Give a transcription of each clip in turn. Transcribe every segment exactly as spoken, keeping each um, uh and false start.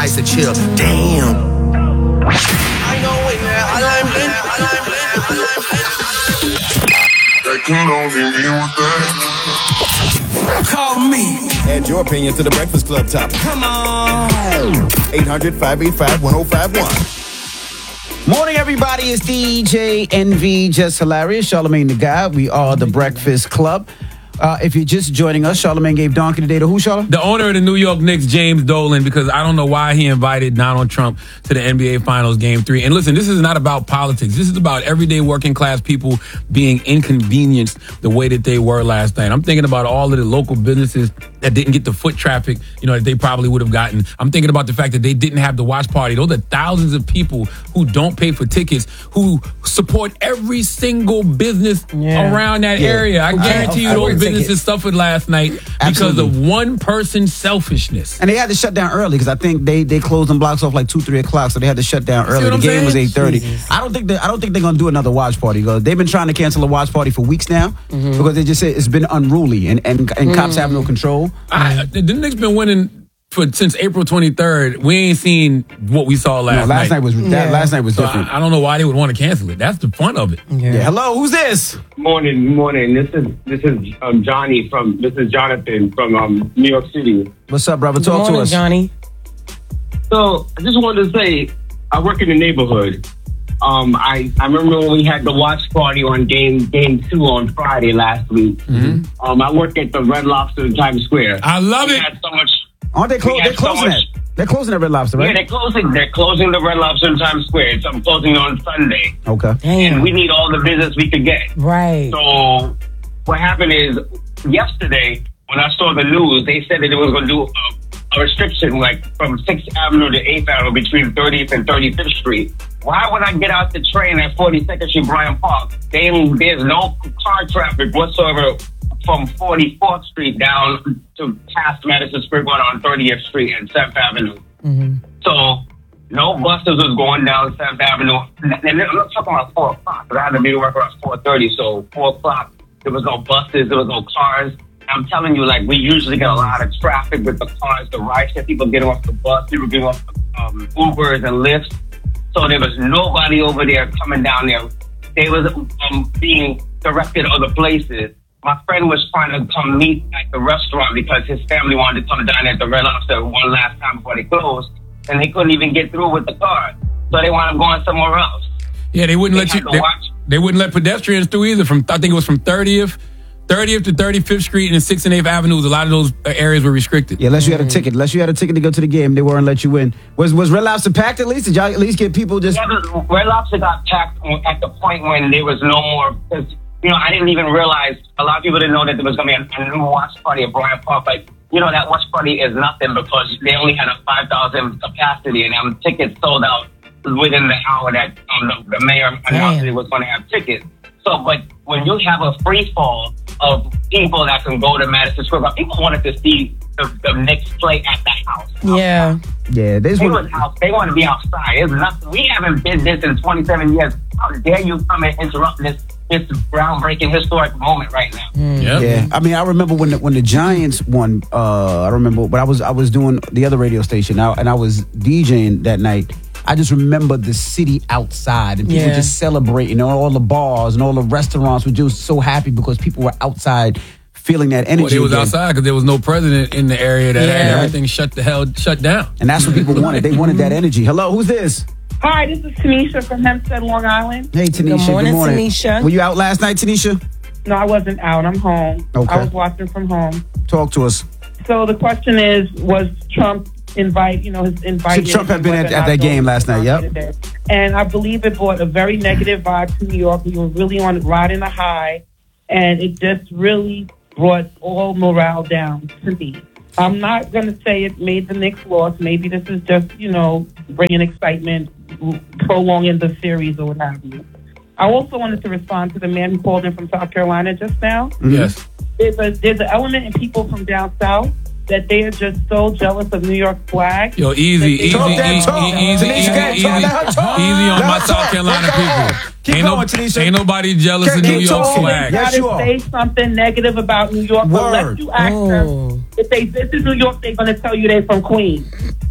nice and chill. Damn. I know when I like it, I like it, I like it. That can only be with that. Call me. Add your opinion to the Breakfast Club topic. Come on. eight hundred, five eight five, one oh five one. Morning, everybody. It's D J N V, Just Hilarious, Charlamagne the Guy. We are the Breakfast Club. Uh, if you're just joining us, Charlamagne gave Donkey today to who, Charlamagne? The owner of the New York Knicks, James Dolan, because I don't know why he invited Donald Trump to the N B A Finals Game three. And listen, this is not about politics. This is about everyday working class people being inconvenienced the way that they were last night. I'm thinking about all of the local businesses that didn't get the foot traffic, you know, that they probably would have gotten. I'm thinking about the fact that they didn't have the watch party. Those are thousands of people who don't pay for tickets, who support every single business Yeah. around that Yeah. area. I guarantee you I- I those wouldn't take businesses it. suffered last night because Absolutely. of one person's selfishness. And they had to shut down early because I think they they closed them blocks off like two, three o'clock, so they had to shut down early. what The I'm game was saying? eight thirty. Jesus. I don't think they, I don't think they're gonna do another watch party. Though. They've been trying to cancel a watch party for weeks now Mm-hmm. because they just said it's been unruly and and, and cops have no control. I, the Knicks been winning for since April twenty-third. We ain't seen what we saw last, No, last night, was that, Yeah. last night was So different. I, I don't know why they would want to cancel it. That's the fun of it. yeah. Hello, who's this? Morning, morning. This is this is um, Johnny from. This is Jonathan from um, New York City. What's up, brother? Good Talk morning, to us. Johnny. So I just wanted to say, I work in the neighborhood. Um, I I remember when we had the watch party on game game two on Friday last week. Mm-hmm. Um, I work at the Red Lobster in Times Square. I love We it. had so much. Aren't they, clo- We they're had so closing much- it? They're closing the Red Lobster, Yeah, right? they're closing. They're closing the Red Lobster in Times Square. So I'm closing on Sunday, Okay. and Damn. we need all the business we could get. Right. So what happened is yesterday when I saw the news, they said that it was going to do a, a restriction like from sixth Avenue to eighth Avenue between thirtieth and thirty-fifth Street. Why would I get out the train at forty-second Street, Bryant Park? They, there's no car traffic whatsoever from forty-fourth Street down to past Madison Square Garden on thirtieth Street and seventh Avenue. Mm-hmm. So no buses was going down seventh Avenue. And I'm not talking about four o'clock, because I had to be to work around four thirty. So four o'clock, there was no buses, there was no cars. I'm telling you, like, we usually get a lot of traffic with the cars, the rides that people getting off the bus, people getting off um, Ubers and Lyfts. So there was nobody over there coming down there. They was um, being directed other places. My friend was trying to come meet at the restaurant because his family wanted to come down at the Red Lobster one last time before they closed, and they couldn't even get through with the car. So they wound up going somewhere else. Yeah, they wouldn't They let you. had to They, watch. they wouldn't let pedestrians through either. From I think it was from thirtieth, thirtieth to thirty-fifth Street and sixth and eighth Avenues. A lot of those areas were restricted. Yeah, unless you had a ticket. Unless you had a ticket to go to the game, they weren't let you in. Was was Red Lobster packed at least? Did y'all at least get people just... Yeah, but Red Lobster got packed at the point when there was no more. Because, you know, I didn't even realize, a lot of people didn't know that there was going to be a, a new watch party at Bryant Park. Like, you know, that watch party is nothing because they only had a five thousand capacity and um, tickets sold out within the hour that um, the, the mayor announced Damn. it was going to have tickets. So, but when you have a free fall of people that can go to Madison Square Garden, people wanted to see the, the Knicks play at the house. Yeah. Yeah, they just They, want was out, they want to be outside. It's nothing. We haven't been this in twenty-seven years. How dare you come and interrupt this this groundbreaking historic moment right now? Yeah. Yeah, I mean, I remember when the, when the Giants won. Uh, I remember, but I was I was doing the other radio station, now, and I was DJing that night. I just remember the city outside and people Yeah. just celebrating. All the bars and all the restaurants were just so happy because people were outside feeling that energy. Well, they was again. outside because there was no president in the area that had Yeah. everything shut the hell shut down. and that's what people wanted. They wanted that energy. Hello, who's this? Hi, this is Tanisha from Hempstead, Long Island. Hey, Tanisha. Good morning, Tanisha. Were you out last night, Tanisha? No, I wasn't out. I'm home. Okay. I was watching from home. Talk to us. So the question is, was Trump invite, you know, his invite? Should Trump have been at- at that game last night? Yep. And I believe it brought a very negative vibe to New York. We were really on riding a high, and it just really brought all morale down to me. I'm not going to say it made the Knicks loss. Maybe this is just, you know, bringing excitement, prolonging the series or what have you. I also wanted to respond to the man who called in from South Carolina just now. Yes. There's a there's an element in people from down south that they are just so jealous of New York flag. Yo, easy, easy, Talk easy, that easy, talk. easy, Tanisha, easy, talk. easy, Let her talk. easy on Let my her South talk. Carolina Let her people. talk. Keep Ain't, going, no, Tanisha. ain't nobody jealous Keep of New York talking. flag. Yes, Gotta you are. say something negative about New York. But Word. let you ask Oh. them if they visit New York, they're gonna tell you they're from Queens.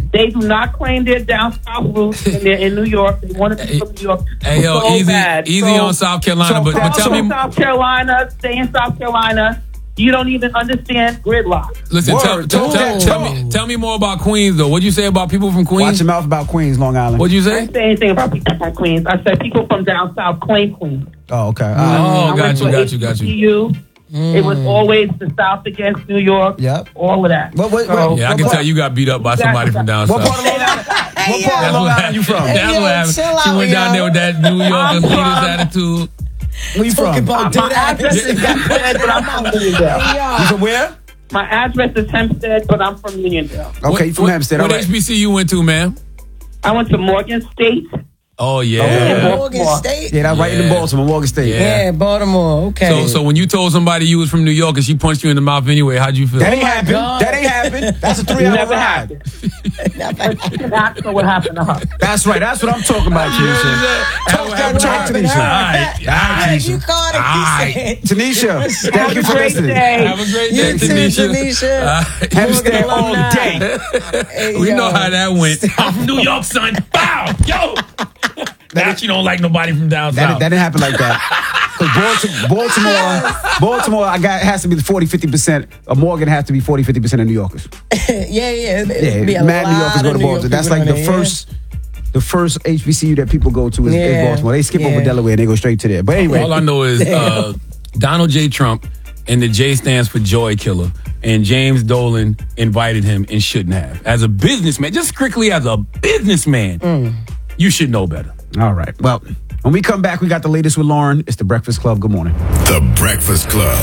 They do not claim they're down south roots and they're in New York. They want to be from New York. Hey, yo, so easy, bad. easy so, on South Carolina, so but, but tell me, South Carolina, stay in South Carolina. You don't even understand gridlock. listen, Word, tell, tell, tell, tell me, tell me more about Queens, though. What'd you say about people from Queens? Watch your mouth about Queens, Long Island. What'd you I say? didn't say anything about people from Queens. I said people from down south claim Queens. Oh, okay. Oh, Uh, I got went you, to got you, got you. H B C U. It was always the South against New York. Yep. All of that. What- what- So- what- Yeah, I can What- tell you got beat up by somebody from down what south. part of Long Island? What yo. part of Long Island you from? That's Hey, yo, what happened. chill She out, went down yo. there with that New York I'm elitist from- attitude. Where you Talking from? about My that. address is Hempstead, but I'm from Uniondale. You from where? My address is Hempstead, but I'm from Uniondale. Okay, What- you from what- Hempstead. What All right. H B C you went to, man? I went to Morgan State. Oh, yeah. Okay. Morgan State. Yeah, that's right in Yeah. Baltimore, Morgan State. Yeah. Yeah, Baltimore. Okay. So, so when you told somebody you was from New York and she punched you in the mouth anyway, how'd you feel? That ain't my happened. God. That ain't happened. That's a three-hour Never ride. happened. That's what happened to her. That's right. That's what I'm talking about, Tanisha. Talk that talk, Tanisha. All right. All right. you caught it. Alright. He said. Tanisha, thank you Have for a great listening. day. Have a great day, You too, Tanisha. Tanisha. All right. Hempstead Morgan all alumni. day. Hey, We yo. know how that went. I'm from New York, son. Bow. Yo. Now that you don't like nobody from down That, south. that didn't happen like that. 'Cause Baltimore, Baltimore, Baltimore, I got has to be forty, fifty percent. Or Morgan has to be forty, fifty percent of New Yorkers. yeah, yeah. Yeah, Be a mad New lot Yorkers go of to New Baltimore. York That's people like in the there, yeah. first, the first H B C U that people go to is, is Yeah, Baltimore. They skip yeah. over Delaware and they go straight to there. But anyway, All I know is uh, Donald J. Trump, and the J stands for Joy Killer, and James Dolan invited him and shouldn't have. As a businessman, just strictly as a businessman, Mm. you should know better. all right. Well, when we come back, we got the latest with Lauren. It's the Breakfast Club. Good morning. The Breakfast Club.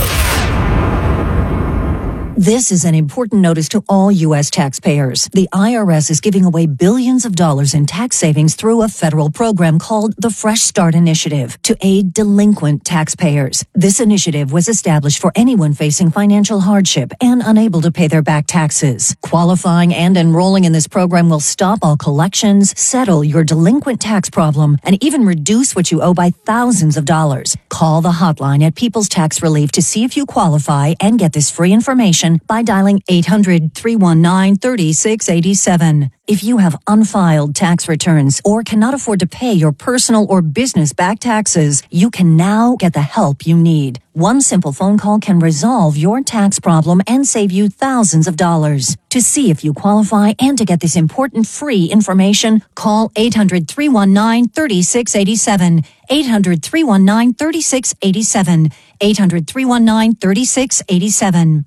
This is an important notice to all U S taxpayers. The I R S is giving away billions of dollars in tax savings through a federal program called the Fresh Start Initiative to aid delinquent taxpayers. This initiative was established for anyone facing financial hardship and unable to pay their back taxes. Qualifying and enrolling in this program will stop all collections, settle your delinquent tax problem, and even reduce what you owe by thousands of dollars. Call the hotline at People's Tax Relief to see if you qualify and get this free information by dialing eight hundred, three one nine, three six eight seven. If you have unfiled tax returns or cannot afford to pay your personal or business back taxes, you can now get the help you need. One simple phone call can resolve your tax problem and save you thousands of dollars. To see if you qualify and to get this important free information, call eight hundred, three one nine, three six eight seven. eight hundred, three one nine, three six eight seven. eight hundred, three one nine, three six eight seven.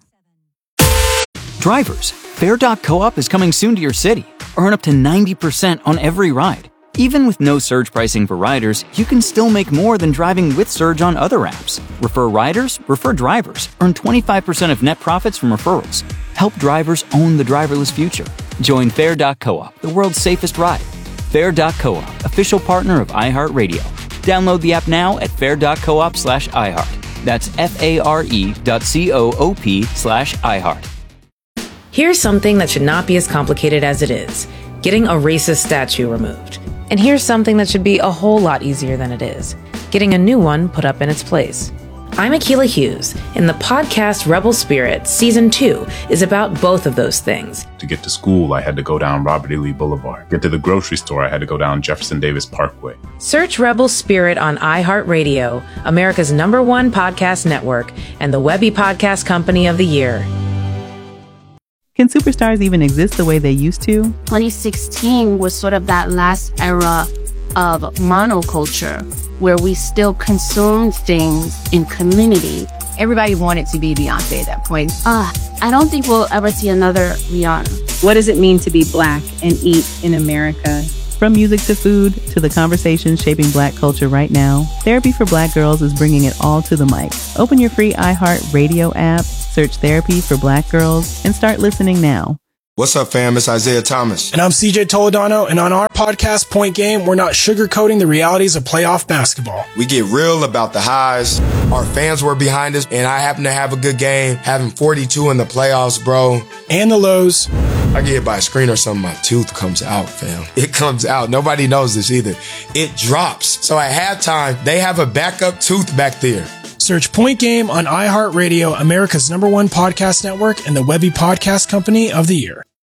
Drivers, Fare dot coop is coming soon to your city. Earn up to ninety percent on every ride. Even with no surge pricing for riders, you can still make more than driving with Surge on other apps. Refer riders, refer drivers. Earn twenty-five percent of net profits from referrals. Help drivers own the driverless future. Join Fare dot coop, the world's safest ride. Fare dot coop, official partner of iHeartRadio. Download the app now at fare dot coop slash iHeart. That's F-A-R-E dot C-O-O-P slash iHeart. Here's something that should not be as complicated as it is. Getting a racist statue removed. And here's something that should be a whole lot easier than it is. Getting a new one put up in its place. I'm Akilah Hughes, and the podcast Rebel Spirit Season two is about both of those things. To get to school, I had to go down Robert E. Lee Boulevard. Get to the grocery store, I had to go down Jefferson Davis Parkway. Search Rebel Spirit on iHeartRadio, America's number one podcast network, and the Webby Podcast Company of the Year. Can superstars even exist the way they used to? twenty sixteen was sort of that last era of monoculture where we still consumed things in community. Everybody wanted to be Beyonce at that point. Uh, I don't think we'll ever see another Rihanna. What does it mean to be Black and eat in America? From music to food to the conversations shaping Black culture right now, Therapy for Black Girls is bringing it all to the mic. Open your free iHeartRadio app, search Therapy for Black Girls, and start listening now. What's up, fam? It's Isaiah Thomas. And I'm C J Toledano, and on our podcast, Point Game, we're not sugarcoating the realities of playoff basketball. We get real about the highs. Our fans were behind us, and I happen to have a good game, having forty-two in the playoffs, bro. And the lows. I get hit by a screen or something, my tooth comes out, fam. It comes out. Nobody knows this either. It drops. So at halftime, they have a backup tooth back there. Search Point Game on iHeartRadio, America's number one podcast network, and the Webby Podcast Company of the Year.